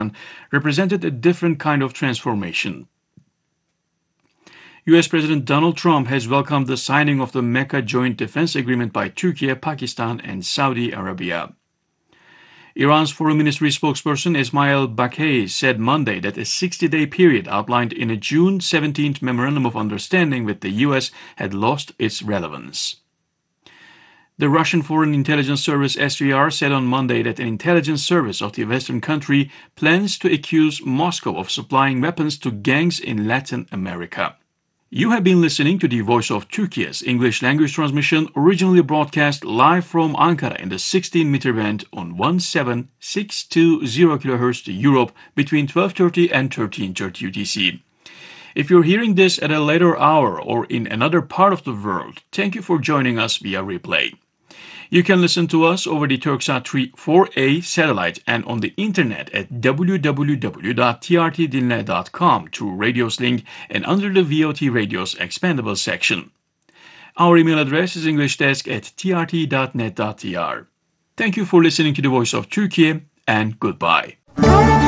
represented a different kind of transformation. US President Donald Trump has welcomed the signing of the Mecca Joint Defense Agreement by Turkey, Pakistan, and Saudi Arabia. Iran's Foreign Ministry spokesperson Ismail Baqai said Monday that a 60-day period outlined in a June 17th Memorandum of Understanding with the US had lost its relevance. The Russian Foreign Intelligence Service SVR said on Monday that an intelligence service of the Western country plans to accuse Moscow of supplying weapons to gangs in Latin America. You have been listening to the Voice of Turkey's English language transmission, originally broadcast live from Ankara in the 16-meter band on 17620 kHz to Europe between 12:30 and 13:30 UTC. If you're hearing this at a later hour or in another part of the world, thank you for joining us via replay. You can listen to us over the Turksat 3 4A satellite and on the internet at www.trtdinle.com through Radios link and under the VOT Radios expandable section. Our email address is englishdesk@trt.net.tr. Thank you for listening to the Voice of Turkey and goodbye.